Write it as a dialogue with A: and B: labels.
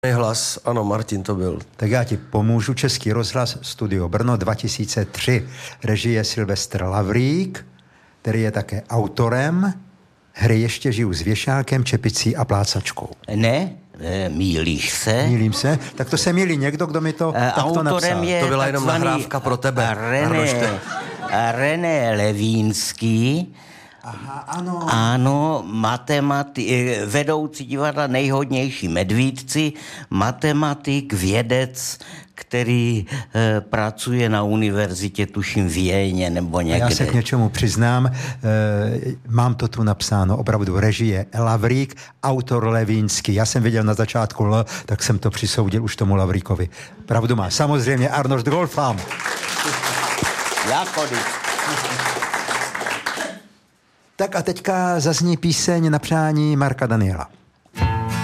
A: Hlas, ano, Martin to byl.
B: Tak já ti pomůžu. Český rozhlas, Studio Brno 2003. Režie Silvestr Lavrík, který je také autorem hry Ještě žiju s věšákem, čepicí a plácačkou.
C: Ne, mýlíš se.
B: Mýlím se? Tak to se mýlí někdo, kdo mi to takto napsal.
C: Je
A: to byla jenom nahrávka pro tebe.
C: René Levínský.
B: Aha, ano.
C: Ano, vedoucí divadla Nejhodnější medvídci, matematik, vědec, který pracuje na univerzitě, tuším v Jéně nebo někde.
B: A já se k něčemu přiznám, mám to tu napsáno, opravdu režie Lavrík, autor Levínský. Já jsem viděl na začátku L, tak jsem to přisoudil už tomu Lavríkovi. Pravdu má. Samozřejmě Arnošt Golfam.
C: Jako
B: Tak a teďka zazní píseň na přání Marka Daniela.